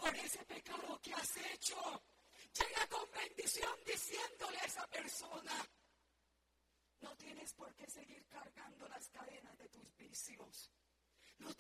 por ese pecado que has hecho. Llega con bendición diciéndole a esa persona: no tienes por qué seguir cargando las cadenas de tus vicios.